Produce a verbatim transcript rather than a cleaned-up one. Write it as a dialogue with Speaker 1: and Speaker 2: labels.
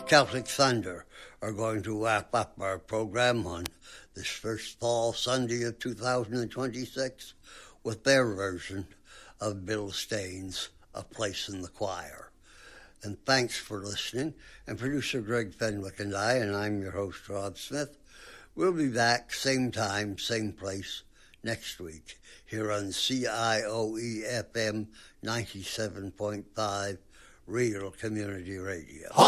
Speaker 1: Celtic Thunder are going to wrap up our program on this first fall Sunday of two thousand twenty-six with their version of Bill Staines' A Place in the Choir. And thanks for listening. And producer Greg Fenwick and I, and I'm your host, Rob Smith, we'll be back same time, same place next week here on C I O E F M ninety-seven point five Real Community Radio.